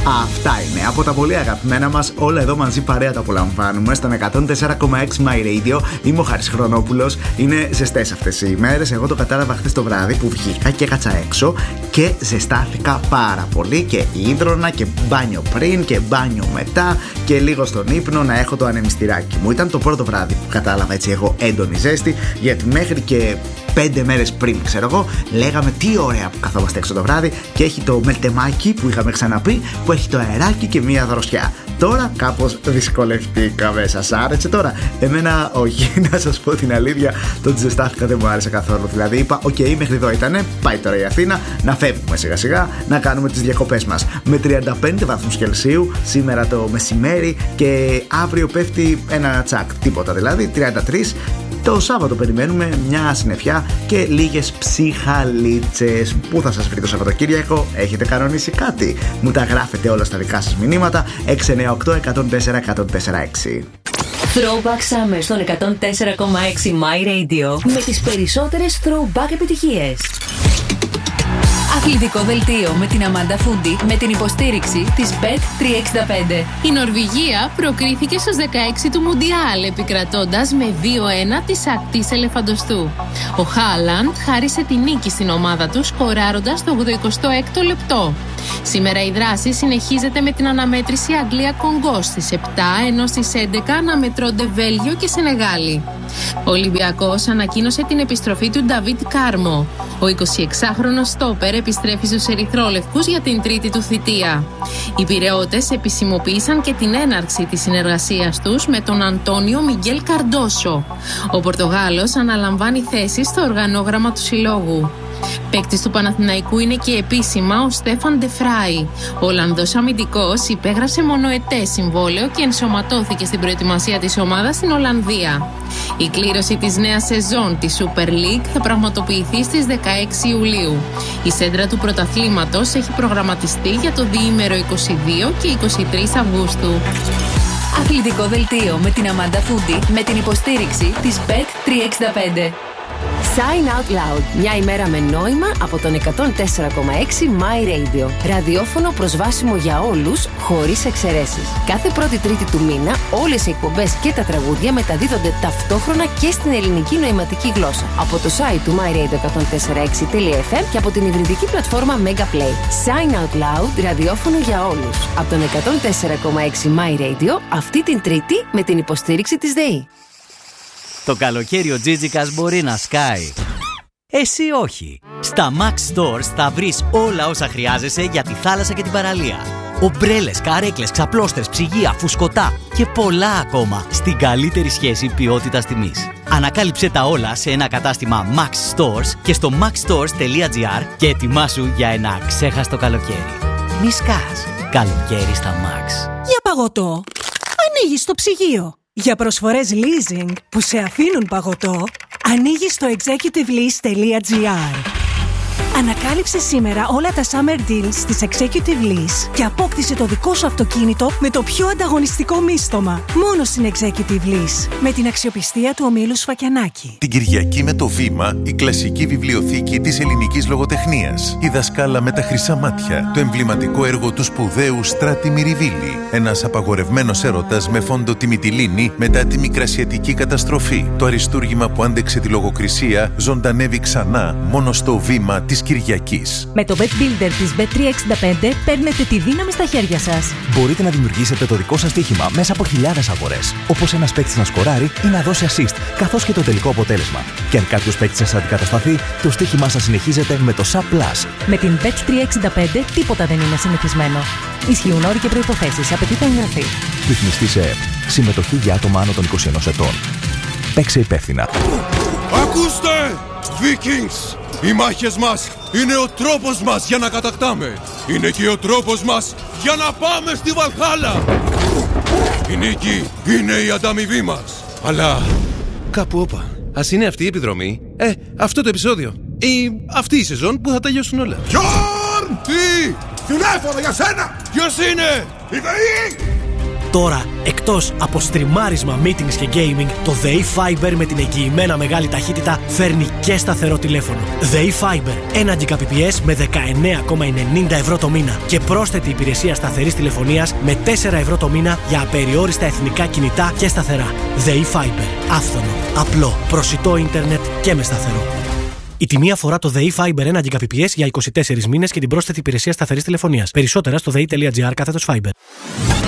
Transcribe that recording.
Αυτά είναι από τα πολύ αγαπημένα μας. Όλα εδώ μαζί παρέα τα απολαμβάνουμε στον 104,6 My Radio. Είμαι ο Χάρης Χρονόπουλος. Είναι ζεστές αυτές οι ημέρες. Εγώ το κατάλαβα χθες το βράδυ που βγήκα και έκατσα έξω και ζεστάθηκα πάρα πολύ. Και ίδρωνα και μπάνιο πριν και μπάνιο μετά και λίγο στον ύπνο να έχω το ανεμιστηράκι μου. Ήταν το πρώτο βράδυ που κατάλαβα έτσι εγώ έντονη ζέστη, γιατί μέχρι και 5 μέρες πριν, ξέρω εγώ, λέγαμε τι ωραία που καθόμαστε έξω το βράδυ και έχει το μελτεμάκι που είχαμε ξαναπεί, που έχει το αεράκι και μία δροσιά. Τώρα κάπως δυσκολευτήκαμε. Σας άρεσε τώρα? Εμένα όχι, να σας πω την αλήθεια. Το ότι ζεστάθηκα δεν μου άρεσε καθόλου. Δηλαδή είπα, οκ, μέχρι εδώ ήτανε. Πάει τώρα η Αθήνα, να φεύγουμε σιγά σιγά, να κάνουμε τις διακοπές μας. Με 35 βαθμούς Κελσίου σήμερα το μεσημέρι και αύριο πέφτει ένα τσακ. Τίποτα δηλαδή, 33. Το Σάββατο περιμένουμε μια συννεφιά και λίγες ψυχαλίτσες. Πού θα σας βρει το Σαββατοκύριακο? Έχετε κανονίσει κάτι? Μου τα γράφετε όλα στα δικά σας μηνύματα. 698 104 104 6. Throwback Summer στον 104,6 My Radio με τις περισσότερες throwback επιτυχίες. Αθλητικό δελτίο με την Αμάντα Φούντι με την υποστήριξη της Bet365. Η Νορβηγία προκρίθηκε στους 16 του Μουντιάλ επικρατώντας με 2-1 της ακτής ελεφαντοστού. Ο Χάλαντ χάρισε τη νίκη στην ομάδα του σκοράροντας το 86ο λεπτό. Σήμερα η δράση συνεχίζεται με την αναμέτρηση Αγγλία-Κονγκό στις 7, ενώ στις 11 αναμετρώνται Βέλγιο και Σενεγάλη. Ο Ολυμπιακός ανακοίνωσε την επιστροφή του Νταβίτ Κάρμο. Ο 26χρονος στόπερ επιστρέφει στους ερυθρόλευκους για την τρίτη του θητεία. Οι Πειραιώτες επισημοποίησαν και την έναρξη της συνεργασίας τους με τον Αντώνιο Μιγγέλ Καρντόσο. Ο Πορτογάλος αναλαμβάνει θέση στο οργανόγραμμα του συλλόγου. Παίκτης του Παναθηναϊκού είναι και επίσημα ο Στέφαν Ντεφράι. Ο Ολλανδός αμυντικός υπέγραψε μονοετές συμβόλαιο και ενσωματώθηκε στην προετοιμασία της ομάδας στην Ολλανδία. Η κλήρωση της νέας σεζόν της Super League θα πραγματοποιηθεί στις 16 Ιουλίου. Η σέντρα του πρωταθλήματος έχει προγραμματιστεί για το διήμερο 22 και 23 Αυγούστου. Αθλητικό δελτίο με την Αμάντα Φούντι με την υποστήριξη της Bet365. Sign Out Loud. Μια ημέρα με νόημα από τον 104,6 My Radio. Ραδιόφωνο προσβάσιμο για όλους, χωρίς εξαιρέσεις. Κάθε πρώτη τρίτη του μήνα, όλες οι εκπομπές και τα τραγούδια μεταδίδονται ταυτόχρονα και στην ελληνική νοηματική γλώσσα. Από το site του myradio104.6.fm και από την υβριδική πλατφόρμα Megaplay. Sign Out Loud, ραδιόφωνο για όλους. Από τον 104,6 My Radio, αυτή την Τρίτη με την υποστήριξη της ΔΕΗ. Το καλοκαίρι ο Τζίτζικας μπορεί να σκάει. Εσύ όχι. Στα Max Stores θα βρεις όλα όσα χρειάζεσαι για τη θάλασσα και την παραλία. Ομπρέλες, καρέκλες, ξαπλώστρες, ψυγεία, φουσκωτά και πολλά ακόμα στην καλύτερη σχέση ποιότητας-τιμής. Ανακάλυψε τα όλα σε ένα κατάστημα Max Stores και στο maxstores.gr και ετοιμάσου για ένα ξέχαστο καλοκαίρι. Μη σκάς. Καλοκαίρι στα Max. Για παγωτό, ανοίγεις το ψυγείο. Για προσφορές leasing που σε αφήνουν παγωτό, ανοίγεις στο executivelease.gr. Ανακάλυψε σήμερα όλα τα summer deals της Executive Lease και απόκτησε το δικό σου αυτοκίνητο με το πιο ανταγωνιστικό μίστομα. Μόνο στην Executive Lease, με την αξιοπιστία του ομίλου Σφακιανάκη. Την Κυριακή με το Βήμα, η κλασική βιβλιοθήκη της ελληνικής λογοτεχνίας. Η δασκάλα με τα χρυσά μάτια, το εμβληματικό έργο του σπουδαίου Στράτη Μυριβίλη. Ένας απαγορευμένος έρωτας με φόντο τη Μυτιλήνη μετά τη μικρασιατική καταστροφή. Το αριστούργημα που άντεξε τη λογοκρισία ζωντανεύει ξανά μόνο στο Βήμα της Κυριακής. Με το Bet Builder της Bet365 παίρνετε τη δύναμη στα χέρια σας. Μπορείτε να δημιουργήσετε το δικό σας στοίχημα μέσα από χιλιάδες αγορές. Όπως ένας παίκτης να σκοράρει ή να δώσει assist, καθώς και το τελικό αποτέλεσμα. Και αν κάποιος παίκτης σας αντικατασταθεί, το στοίχημά σας συνεχίζεται με το SUP Plus. Με την Bet365 τίποτα δεν είναι συνηθισμένο. Ισχύουν όροι και προϋποθέσεις. Απαιτείται εγγραφή. Ρυθμιστή σε ΕΕΠ. Συμμετοχή για άτομα άνω των 21 ετών. Παίξε υπεύθυνα. Ακούστε! Vikings! Οι μάχες μας είναι ο τρόπος μας για να κατακτάμε. Είναι και ο τρόπος μας για να πάμε στη Βαλχάλα. Η νίκη είναι η ανταμοιβή μας. Αλλά κάπου όπα. Ας είναι αυτή η επιδρομή, αυτό το επεισόδιο ή αυτή η σεζόν που θα τελειώσουν όλα. Γιόρν! Τι! Τηλέφωνο για σένα! Ποιος είναι? Η ΔΕΗ! Τώρα, εκτός από στριμάρισμα, meetings και gaming, το ΔΕΗ Fiber με την εγγυημένα μεγάλη ταχύτητα φέρνει και σταθερό τηλέφωνο. ΔΕΗ Fiber, 1 Gbps με 19,90 ευρώ το μήνα και πρόσθετη υπηρεσία σταθερής τηλεφωνίας με 4 ευρώ το μήνα για απεριόριστα εθνικά κινητά και σταθερά. ΔΕΗ Fiber, άφθονο, απλό, προσιτό ίντερνετ και με σταθερό. Η τιμή αφορά το ΔΕΗ Fiber 1 Gbps για 24 μήνες και την πρόσθετη υπηρεσία σταθερής τηλεφωνίας. Περισσότερα στο dei.gr/Fiber.